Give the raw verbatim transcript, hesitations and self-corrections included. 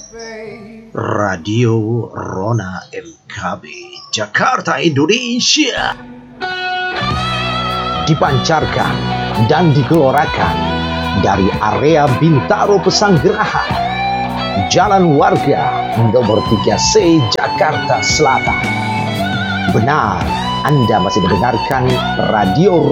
Radio Rona M K B Jakarta, Indonesia. Dipancarkan dan digelorakan dari area Bintaro Pesanggerahan, Jalan Warga nomor tiga C, Jakarta Selatan. Benar, Anda masih mendengarkan Radio